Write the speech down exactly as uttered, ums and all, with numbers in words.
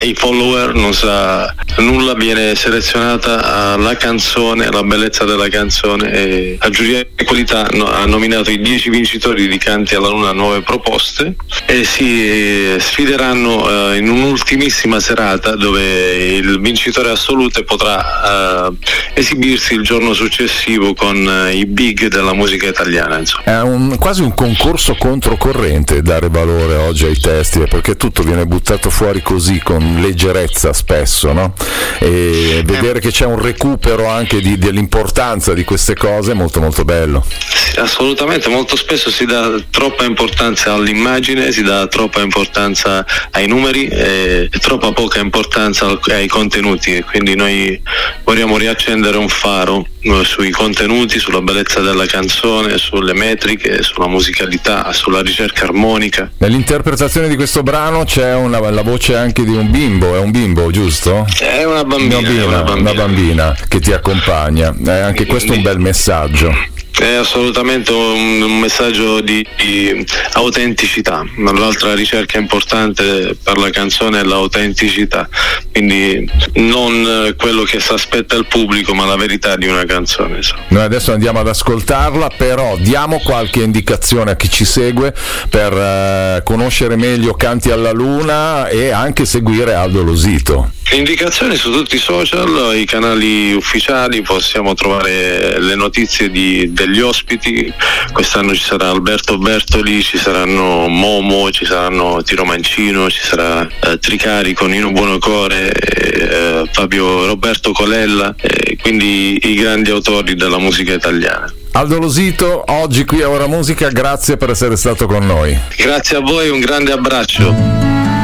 i follower non sa nulla, viene selezionata la canzone, la bellezza della canzone, e la giuria di qualità no, ha nominato i dieci vincitori di Canti alla Luna nuove proposte e si eh, sfideranno eh, in un'ultimissima serata dove il vincitore assoluto potrà eh, esibirsi il giorno successivo con eh, i big della musica italiana, insomma. È un, quasi un concorso controcorrente dare valore oggi ai testi, perché tutto viene buttato fuori così con leggerezza spesso, no? E vedere che c'è un recupero anche di, dell'importanza di queste cose è molto molto bello. Sì, assolutamente, molto spesso si dà troppa importanza all'immagine, si dà troppa importanza ai numeri e, e troppa poca importanza ai contenuti, e quindi noi vogliamo riaccendere un faro sui contenuti, sulla bellezza della canzone, sulle metriche, sulla musicalità, sulla ricerca armonica. Nell'interpretazione di questo brano c'è una, la voce anche di un bimbo, è un bimbo, giusto? È una bambina, una bambina, è una bambina. Una bambina che ti accompagna, è anche questo un bel messaggio. È assolutamente un, un messaggio di, di autenticità. L'altra ricerca importante per la canzone è l'autenticità, quindi non quello che si aspetta il pubblico, ma la verità di una canzone, insomma. Noi adesso andiamo ad ascoltarla, però diamo qualche indicazione a chi ci segue per eh, conoscere meglio Canti alla Luna e anche seguire Aldo Losito. Indicazioni su tutti i social, i canali ufficiali, possiamo trovare le notizie di, degli ospiti. Quest'anno ci sarà Alberto Bertoli, ci saranno Momo, ci saranno Tiro Mancino, ci sarà eh, Tricari con Nino Buonocore, eh, Fabio Roberto Colella, eh, quindi i grandi autori della musica italiana. Aldo Losito, oggi qui a Ora Musica, grazie per essere stato con noi. Grazie a voi, un grande abbraccio.